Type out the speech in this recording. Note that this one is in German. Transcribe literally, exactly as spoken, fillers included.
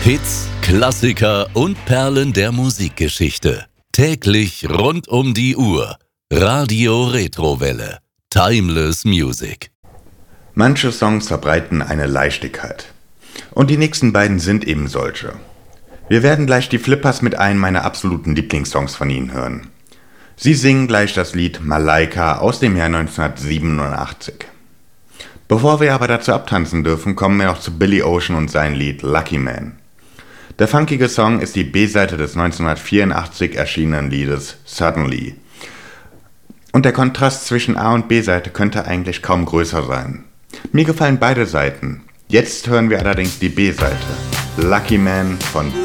Hits, Klassiker und Perlen der Musikgeschichte. Täglich rund um die Uhr. Radio Retrowelle. Timeless Music. Manche Songs verbreiten eine Leichtigkeit. Und die nächsten beiden sind eben solche. Wir werden gleich die Flippers mit einem meiner absoluten Lieblingssongs von ihnen hören. Sie singen gleich das Lied Malaika aus dem Jahr neunzehnhundertsiebenundachtzig. Bevor wir aber dazu abtanzen dürfen, kommen wir noch zu Billy Ocean und sein Lied Lucky Man. Der funkige Song ist die B-Seite des neunzehnhundertvierundachtzig erschienenen Liedes Suddenly. Und der Kontrast zwischen A- und B-Seite könnte eigentlich kaum größer sein. Mir gefallen beide Seiten. Jetzt hören wir allerdings die B-Seite. Lucky Man von